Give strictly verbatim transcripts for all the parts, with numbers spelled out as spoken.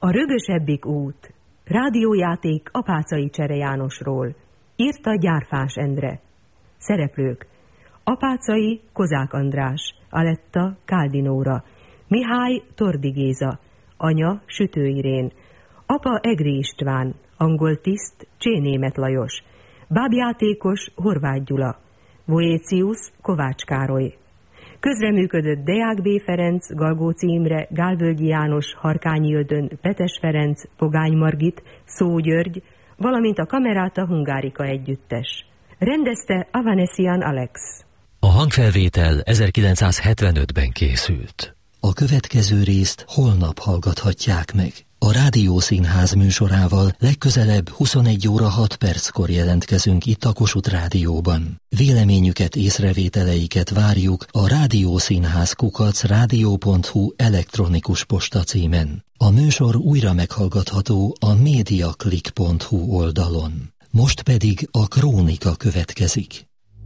A rögösebbik út. Rádiójáték Apáczai Csere Jánosról. Írta Gyárfás Endre. Szereplők: Apáczai Kozák András, Aletta Káldi Nóra, Mihály Tordi Géza, anya Sütő Irén, apa Egri István, angol tiszt Csénémet Lajos, bábjátékos Horváth Gyula, Voécius Kovács Károly. Közreműködött Deák B. Ferenc, Galgóci Imre, Gálvölgyi János, Harkányi Ödön, Petes Ferenc, Pogány Margit, Szó György, valamint a Kameráta Hungárika együttes. Rendezte Avanesian Alex. A hangfelvétel ezerkilencszázhetvenötben készült. A következő részt holnap hallgathatják meg. A Rádiószínház műsorával legközelebb huszonegy óra hat perckor jelentkezünk itt a Kossuth Rádióban. Véleményüket, észrevételeiket várjuk a rádiószínház kukac rádió pont hu elektronikus postacímen. A műsor újra meghallgatható a mediaclick pont hu oldalon. Most pedig a krónika következik.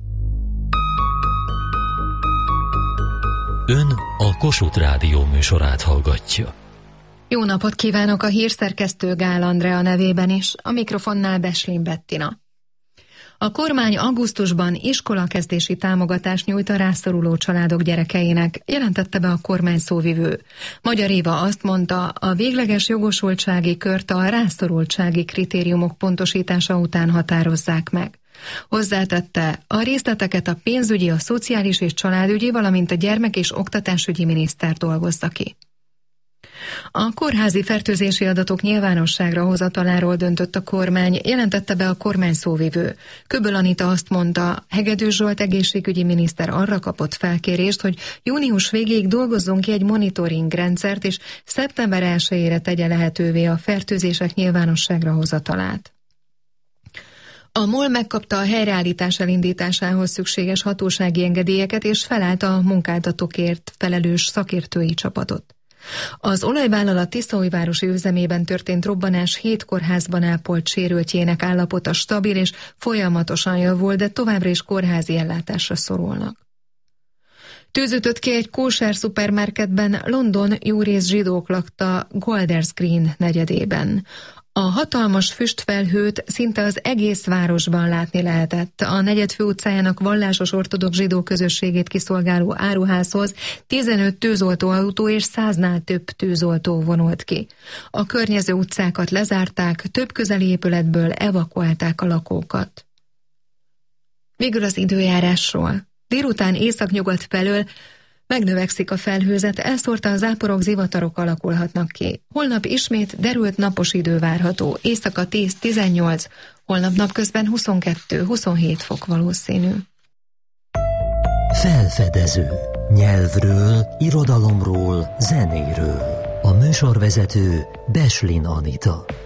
Ön a Kossuth Rádió műsorát hallgatja. Jó napot kívánok a hírszerkesztő Gál Andrea nevében is, a mikrofonnál Beslin Bettina. A kormány augusztusban iskolakezdési támogatást nyújt a rászoruló családok gyerekeinek, jelentette be a kormány szóvivő. Magyar Éva azt mondta, a végleges jogosultsági kört a rászorultsági kritériumok pontosítása után határozzák meg. Hozzátette, a részleteket a pénzügyi, a szociális és családügyi, valamint a gyermek- és oktatásügyi miniszter dolgozza ki. A kórházi fertőzési adatok nyilvánosságra hozataláról döntött a kormány, jelentette be a kormány szóvivő. Köböl Anita azt mondta, Hegedűs Zsolt egészségügyi miniszter arra kapott felkérést, hogy június végéig dolgozzon ki egy monitoring rendszert, és szeptember elsejére tegye lehetővé a fertőzések nyilvánosságra hozatalát. A MOL megkapta a helyreállítás elindításához szükséges hatósági engedélyeket, és felállt a munkáltatókért felelős szakértői csapatot. Az olajvállalat Tiszaújvárosi üzemében történt robbanás hét kórházban ápolt sérültjének állapota stabil és folyamatosan javul, de továbbra is kórházi ellátásra szorulnak. Tűz ütött ki egy kóser szupermarketben, London jórész zsidók lakta Golders Green negyedében. A hatalmas füstfelhőt szinte az egész városban látni lehetett. A negyed főutcájának vallásos ortodox zsidó közösségét kiszolgáló áruházhoz tizenöt tűzoltóautó és száznál több tűzoltó vonult ki. A környező utcákat lezárták, több közeli épületből evakuálták a lakókat. Végül az időjárásról. Délután északnyugat felől megnövekszik a felhőzet, elszórtan záporok, zivatarok alakulhatnak ki. Holnap ismét derült napos idő várható, éjszaka tíz-tizennyolc, holnap napközben huszonkettő-huszonhét fok valószínű. Felfedező. Nyelvről, irodalomról, zenéről. A műsorvezető Beslin Anita.